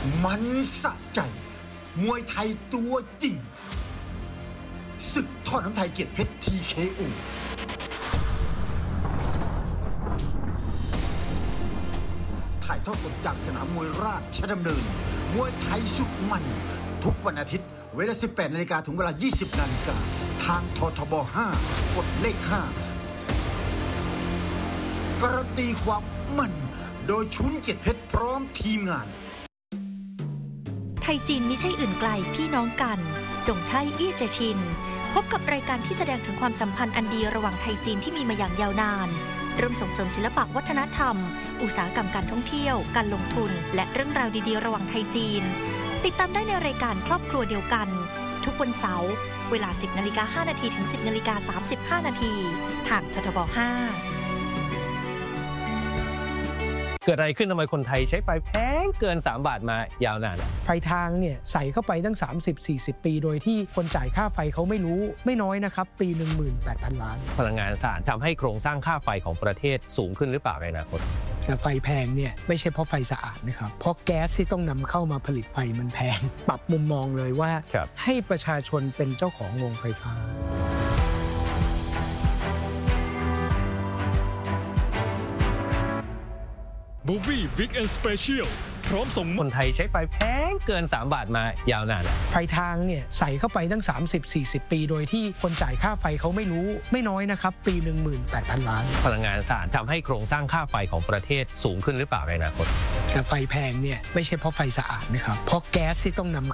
มันสะใจมวยไทยตัวจริงศึกทอดน้ำไทยเกียรติเพชร TKO ถ่ายทอดสดจากสนามมวยราชดำเนินมวยไทยสุดมันทุกวันอาทิตย์เวลา 18 นาฬิกาถึงเวลา 20 นาฬิกาทางททบ 5 กดเลข 5 การันตีความมันโดยชุนเกียรติเพชรพร้อมทีมงานไทยจีนมิใช่อื่นไกลพี่น้องกันจงไทยอี้เจชินพบกับรายการที่แสดงถึงความสัมพันธ์อันดีระหว่างไทยจีนที่มีมาอย่างยาวนานร่วมส่งเสริมศิลปะวัฒนธรรมอุตสาหกรรมการท่องเที่ยวการลงทุนและเรื่องราวดีๆระหว่างไทยจีนติดตามได้ในรายการครอบครัวเดียวกันทุกวันเสาร์เวลา 10:05 น.ถึง 10:35 น.ทางททบ 5 เกิดอะไรขึ้นทำไมคนไทยใช้ไฟแพงเกิน3 บาทมายาวนานไฟทางเนี่ยใส่เข้าไปตั้ง 30-40 ปีโดยที่คนจ่ายค่าไฟเขาไม่รู้ไม่น้อยนะครับปี 18,000 ล้านพลังงานสะอาดทำให้โครงสร้างค่าไฟของประเทศสูงขึ้นหรือเปล่าในอนาคตแต่ไฟแพงเนี่ยไม่ใช่เพราะไฟสะอาดนะครับเพราะแก๊สที่ต้องนำเข้ามาผลิตไฟมันแพงปรับมุมมองเลยว่าให้ประชาชนเป็นเจ้าของโรงไฟฟ้ามูฟวี่วิกเอนด์สเปเชียลพร้อมส่งคนไทยใช้ไฟแพงเกิน3 บาทมายาวนานไฟทางเนี่ยใส่เข้าไปตั้ง 30-40 ปีโดยที่คนจ่ายค่าไฟเขาไม่รู้ไม่น้อยนะครับปี 18,000 ล้านพลังงานสะอาดทำให้โครงสร้างค่าไฟของประเทศสูงขึ้นหรือเปล่าในอนาคตแต่ไฟแพงเนี่ยไม่ใช่เพราะไฟสะอาดนะครับเพราะแก๊สที่ต้องนำ